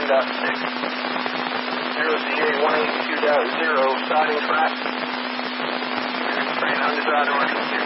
0CA 182.0, starting track. Train on the drive to Market 2.